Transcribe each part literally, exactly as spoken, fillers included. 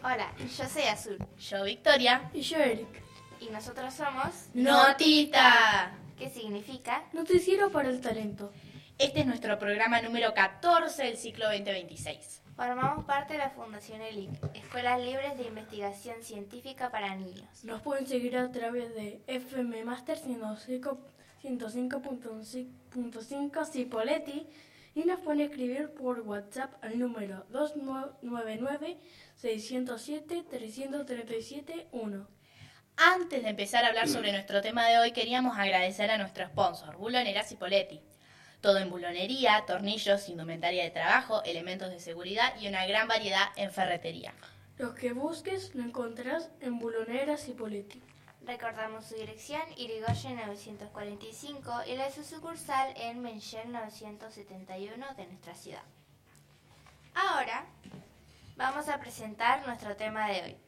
Hola, yo soy Azul. Yo Victoria. Y yo Eric. Y nosotros somos... Notita. ¿Qué significa? Noticiero para el talento. Este es nuestro programa número catorce del ciclo veinte veintiséis. Formamos parte de la Fundación E L I C, Escuelas Libres de Investigación Científica para Niños. Nos pueden seguir a través de F M Master ciento cinco punto cinco Cipolletti y nos pueden escribir por WhatsApp al número dos nueve nueve, seis cero siete, tres tres siete uno. Antes de empezar a hablar sobre nuestro tema de hoy, queríamos agradecer a nuestro sponsor, Bulonera Cipolletti. Todo en bulonería, tornillos, indumentaria de trabajo, elementos de seguridad y una gran variedad en ferretería. Los que busques lo encontrarás en Bulonera Cipolletti. Recordamos su dirección, Irigoyen novecientos cuarenta y cinco y la de su sucursal en Mencher novecientos setenta y uno de nuestra ciudad. Ahora vamos a presentar nuestro tema de hoy.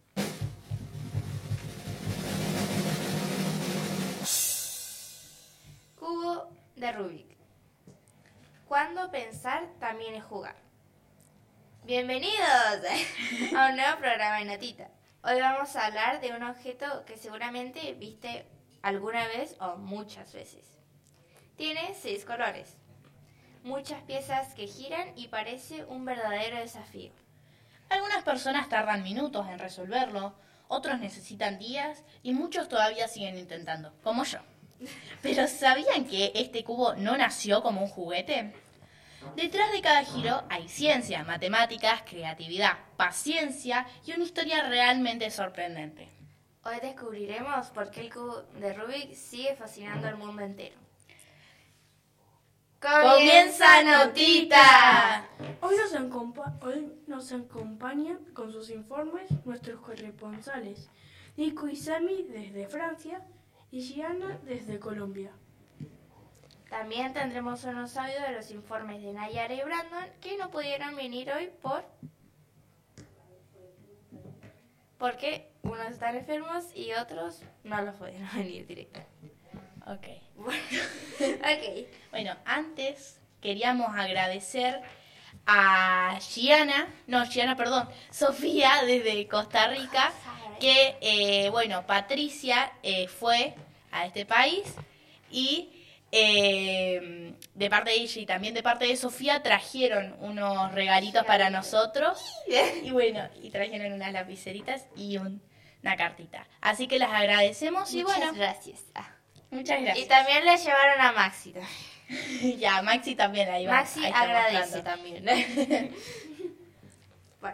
Cubo de Rubik. Cuando pensar también es jugar. Bienvenidos a un nuevo programa de Notita. Hoy vamos a hablar de un objeto que seguramente viste alguna vez o muchas veces. Tiene seis colores, muchas piezas que giran y parece un verdadero desafío. Algunas personas tardan minutos en resolverlo, otros necesitan días y muchos todavía siguen intentando, como yo. ¿Pero sabían que este cubo no nació como un juguete? Detrás de cada giro hay ciencia, matemáticas, creatividad, paciencia y una historia realmente sorprendente. Hoy descubriremos por qué el cubo de Rubik sigue fascinando al mundo entero. ¡Comienza Notita! Hoy nos, acompa- hoy nos acompañan con sus informes nuestros corresponsales, Nico y Sami desde Francia y Gianna desde Colombia. También tendremos unos audios de los informes de Nayara y Brandon que no pudieron venir hoy por porque unos están enfermos y otros no los pudieron venir directo. Ok. Bueno, ok. Bueno, antes queríamos agradecer a Gianna, no, Gianna, perdón, Sofía desde Costa Rica, que, eh, bueno, Patricia eh, fue a este país y eh, de parte de ella y también de parte de Sofía trajeron unos regalitos para nosotros y bueno, y trajeron unas lapiceritas y un, una cartita. Así que las agradecemos y Muchas bueno, gracias. Ah. muchas gracias. Y también le llevaron a Maxi. Ya, Maxi también ahí va. Maxi ahí está agradece mostrando. también. Bueno,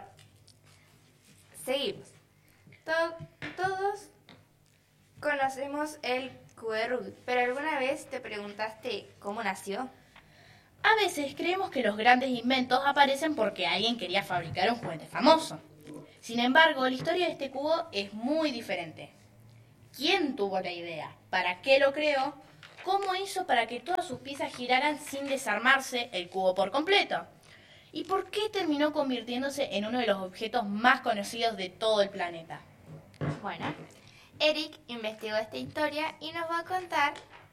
seguimos. To- todos conocemos el cubo de Rubik, pero ¿alguna vez te preguntaste cómo nació? A veces creemos que los grandes inventos aparecen porque alguien quería fabricar un juguete famoso. Sin embargo, la historia de este cubo es muy diferente. ¿Quién tuvo la idea? ¿Para qué lo creó? ¿Cómo hizo para que todas sus piezas giraran sin desarmarse el cubo por completo? ¿Y por qué terminó convirtiéndose en uno de los objetos más conocidos de todo el planeta? Bueno, Eric investigó esta historia y nos va a contar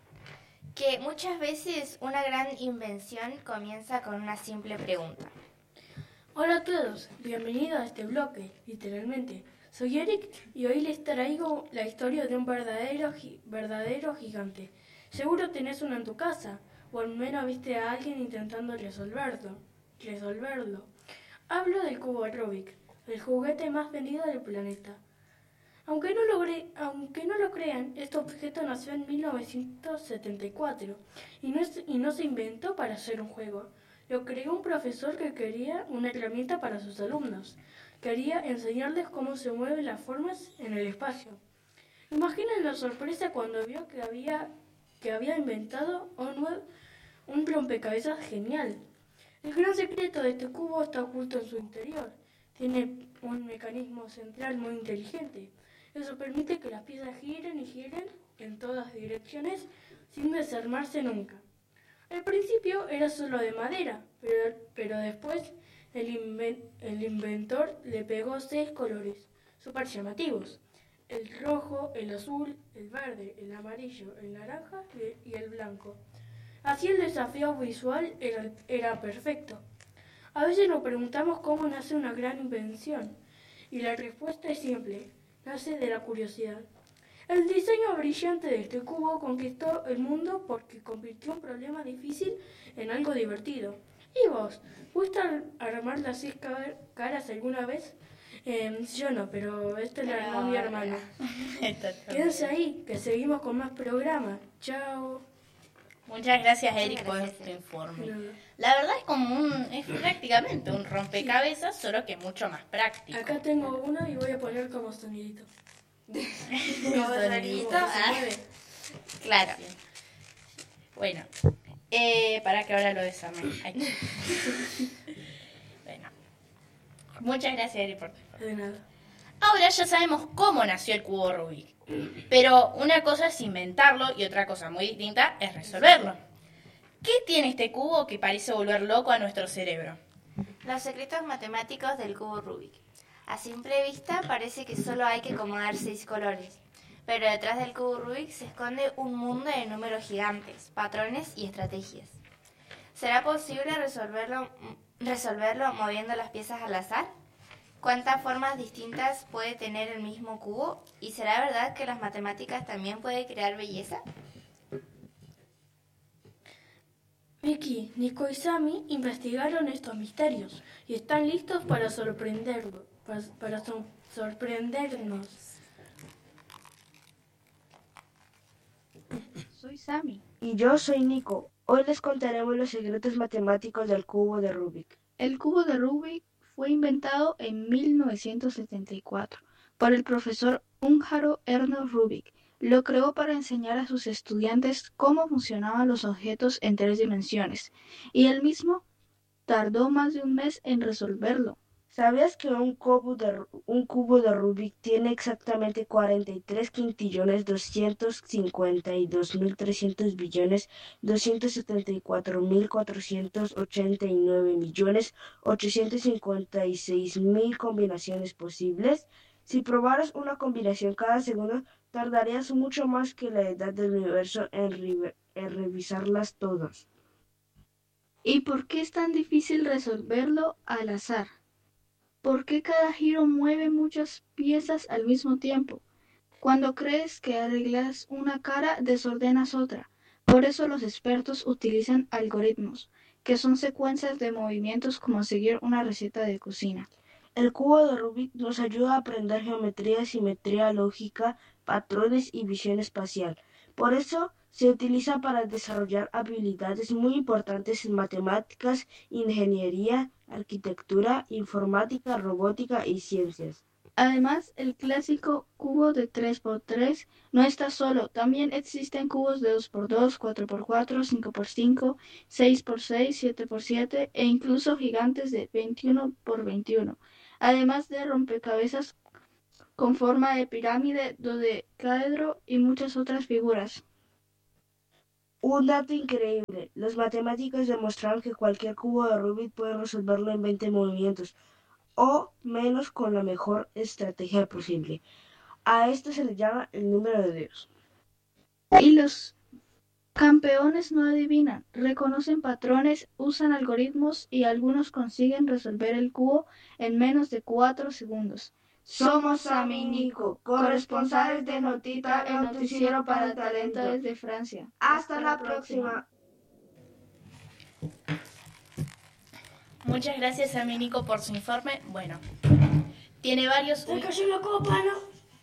que muchas veces una gran invención comienza con una simple pregunta. Hola a todos, bienvenidos a este bloque, literalmente. Soy Eric y hoy les traigo la historia de un verdadero, gi- verdadero gigante. Seguro tenés uno en tu casa, o al menos viste a alguien intentando resolverlo. resolverlo. Hablo del cubo Rubik, el juguete más vendido del planeta. Aunque no, lo cre- aunque no lo crean, este objeto nació en mil novecientos setenta y cuatro y no, es- y no se inventó para hacer un juego. Lo creó un profesor que quería una herramienta para sus alumnos. Quería enseñarles cómo se mueven las formas en el espacio. Imaginen la sorpresa cuando vio que había, que había inventado un, nue- un rompecabezas genial. El gran secreto de este cubo está oculto en su interior. Tiene un mecanismo central muy inteligente. Eso permite que las piezas giren y giren en todas direcciones sin desarmarse nunca. Al principio era solo de madera, pero, pero después el, inven- el inventor le pegó seis colores súper llamativos. El rojo, el azul, el verde, el amarillo, el naranja y el blanco. Así el desafío visual era, era perfecto. A veces nos preguntamos cómo nace una gran invención Y la respuesta es simple, nace de la curiosidad. El diseño brillante de este cubo conquistó el mundo porque convirtió un problema difícil en algo divertido. ¿Y vos? ¿Fuiste a armar las seis caras alguna vez? Eh, yo no, pero este lo armó mi hermano. Quédense ahí, que seguimos con más programas. Chao. Muchas gracias, Eric, por este informe. La verdad es como un, es prácticamente un rompecabezas, solo que mucho más práctico. Acá tengo uno y voy a poner como sonidito. ¿Como sonidito? Ah. Claro. Bueno, eh, para que ahora lo desarmen. Bueno, muchas gracias, Eric, por tu informe. De nada. Ahora ya sabemos cómo nació el cubo Rubik. Pero una cosa es inventarlo y otra cosa muy distinta es resolverlo. ¿Qué tiene este cubo que parece volver loco a nuestro cerebro? Los secretos matemáticos del cubo Rubik. A simple vista parece que solo hay que acomodar seis colores, pero detrás del cubo Rubik se esconde un mundo de números gigantes, patrones y estrategias. ¿Será posible resolverlo, resolverlo moviendo las piezas al azar? ¿Cuántas formas distintas puede tener el mismo cubo? ¿Y será verdad que las matemáticas también pueden crear belleza? Miki, Nico y Sammy investigaron estos misterios y están listos para sorprenderlo, para, para so- sorprendernos. Soy Sammy. Y yo soy Nico. Hoy les contaremos los secretos matemáticos del cubo de Rubik. El cubo de Rubik fue inventado en mil novecientos setenta y cuatro por el profesor húngaro Ernest Rubik. Lo creó para enseñar a sus estudiantes cómo funcionaban los objetos en tres dimensiones, y él mismo tardó más de un mes en resolverlo. ¿Sabías que un cubo de, un cubo de Rubik tiene exactamente cuarenta y tres quintillones doscientos cincuenta y dos mil trescientos billones doscientos setenta y cuatro mil cuatrocientos ochenta y nueve millones ochocientos cincuenta y seis mil combinaciones posibles? Si probaras una combinación cada segundo, tardarías mucho más que la edad del universo en, re- en revisarlas todas. ¿Y por qué es tan difícil resolverlo al azar? ¿Por qué cada giro mueve muchas piezas al mismo tiempo? Cuando crees que arreglas una cara, desordenas otra. Por eso los expertos utilizan algoritmos, que son secuencias de movimientos como seguir una receta de cocina. El cubo de Rubik nos ayuda a aprender geometría, simetría, lógica, patrones y visión espacial. Por eso se utiliza para desarrollar habilidades muy importantes en matemáticas, ingeniería, arquitectura, informática, robótica y ciencias. Además, el clásico cubo de tres por tres no está solo. También existen cubos de dos por dos, cuatro por cuatro, cinco por cinco, seis por seis, siete por siete e incluso gigantes de veintiuno por veintiuno. Además de rompecabezas con forma de pirámide, dodecaedro y muchas otras figuras. Un dato increíble, los matemáticos demostraron que cualquier cubo de Rubik puede resolverlo en veinte movimientos, o menos con la mejor estrategia posible. A esto se le llama el número de Dios. Y los campeones no adivinan, reconocen patrones, usan algoritmos y algunos consiguen resolver el cubo en menos de cuatro segundos. Somos Sammy y Nico, corresponsales de Notita, el noticiero para el talento. Desde Francia. Hasta la próxima. Muchas gracias a mi Nico por su informe. Bueno, tiene varios... ¡Se cayó la copa, no!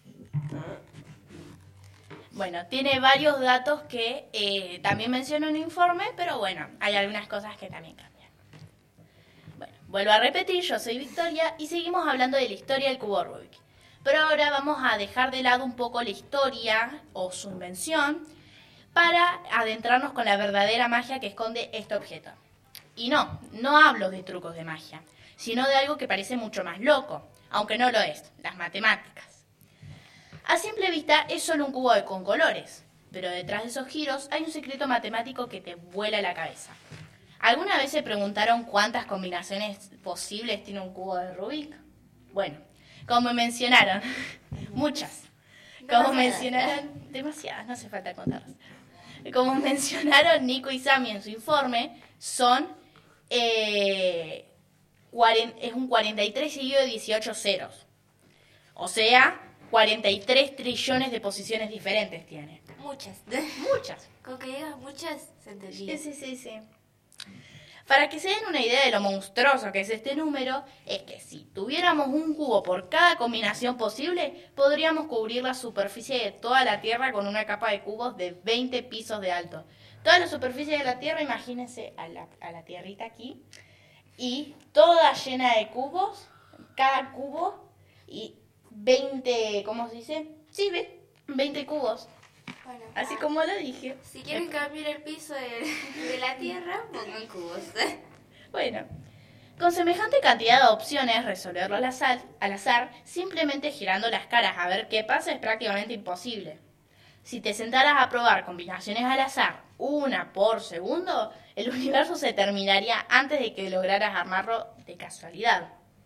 Bueno, tiene varios datos que eh, también menciona en el informe, pero bueno, hay algunas cosas que también cambian. Bueno, vuelvo a repetir, yo soy Victoria y seguimos hablando de la historia del cubo Rubik. Pero ahora vamos a dejar de lado un poco la historia o su invención para adentrarnos con la verdadera magia que esconde este objeto. Y no, no hablo de trucos de magia, sino de algo que parece mucho más loco, aunque no lo es, las matemáticas. A simple vista es solo un cubo con colores, pero detrás de esos giros hay un secreto matemático que te vuela la cabeza. ¿Alguna vez se preguntaron cuántas combinaciones posibles tiene un cubo de Rubik? Bueno, como mencionaron, muchas. Como mencionaron, demasiadas, no hace falta contarlas. Como mencionaron Nico y Sammy en su informe, son eh, cuarenta, es un cuarenta y tres seguido de dieciocho ceros. O sea, cuarenta y tres trillones de posiciones diferentes tiene. Muchas. Muchas. Con que digas muchas, se entendía. Sí, sí, sí, sí. Para que se den una idea de lo monstruoso que es este número, es que si tuviéramos un cubo por cada combinación posible, podríamos cubrir la superficie de toda la Tierra con una capa de cubos de veinte pisos de alto. Toda la superficie de la Tierra, imagínense a la, a la tierrita aquí, y toda llena de cubos, cada cubo, y veinte, ¿cómo se dice? Sí, ve, veinte cubos. Bueno, Así ah, como lo dije. si quieren cambiar el piso de, de la tierra, pongan cubos. Bueno, con semejante cantidad de opciones, resolverlo al azar, al azar, simplemente girando las caras a ver qué pasa es prácticamente imposible. Si te sentaras a probar combinaciones al azar, una por segundo, el universo se terminaría antes de que lograras armarlo de casualidad.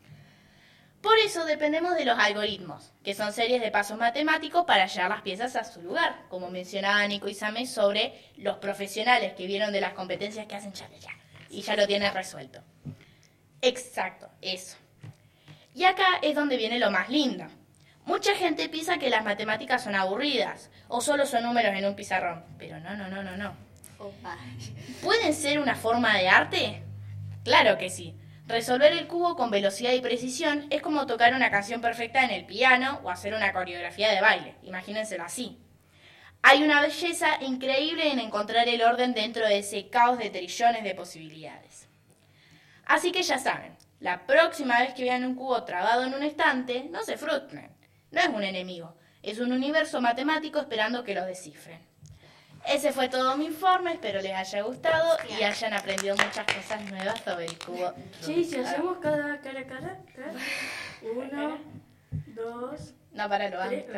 Por eso dependemos de los algoritmos, que son series de pasos matemáticos para llevar las piezas a su lugar, como mencionaba Nico Isame sobre los profesionales que vieron de las competencias que hachan ya, ya, y ya lo tienen resuelto. Exacto, eso. Y acá es donde viene lo más lindo. Mucha gente piensa que las matemáticas son aburridas, o solo son números en un pizarrón, pero no, no, no, no, no. Opa. ¿Pueden ser una forma de arte? Claro que sí. Resolver el cubo con velocidad y precisión es como tocar una canción perfecta en el piano o hacer una coreografía de baile. Imagínenselo así. Hay una belleza increíble en encontrar el orden dentro de ese caos de trillones de posibilidades. Así que ya saben, la próxima vez que vean un cubo trabado en un estante, no se frustren. No es un enemigo, es un universo matemático esperando que lo descifren. Ese fue todo mi informe, espero les haya gustado y hayan aprendido muchas cosas nuevas sobre el cubo. Sí, si hacemos cada cara a cara, cara. Uno, dos, No, para lo tres.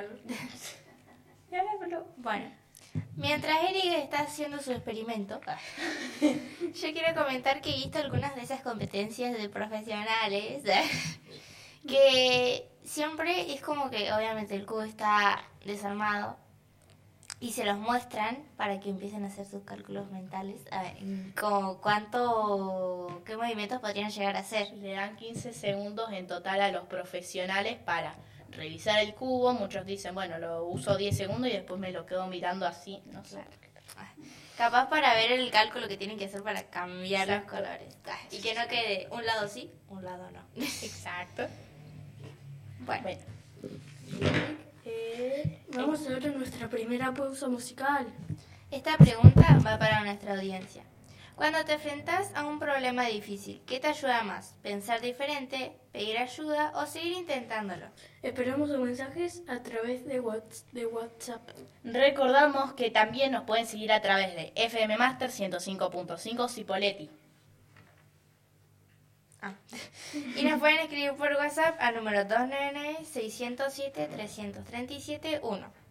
vamos. Bueno, mientras Eric está haciendo su experimento, yo quiero comentar que he visto algunas de esas competencias de profesionales que siempre es como que obviamente el cubo está desarmado y se los muestran para que empiecen a hacer sus cálculos mentales, a ver, como cuánto, qué movimientos podrían llegar a hacer. Le dan quince segundos en total a los profesionales para revisar el cubo. Muchos dicen, bueno, lo uso diez segundos y después me lo quedo mirando así, no sé. Capaz para ver el cálculo que tienen que hacer para cambiar Exacto. los colores. Ah, y que no quede un lado sí, un lado no. Exacto. Bueno, Bueno. Eh, vamos a ver nuestra primera pausa musical. esta pregunta va para nuestra audiencia. Cuando te enfrentas a un problema difícil, ¿qué te ayuda más? ¿Pensar diferente, pedir ayuda o seguir intentándolo? Esperamos sus mensajes a través de Whats- de WhatsApp. Recordamos que también nos pueden seguir a través de F M Master ciento cinco punto cinco Cipolletti. Ah. Y nos pueden escribir por WhatsApp al número dos nueve nueve, seis cero siete, tres tres siete uno.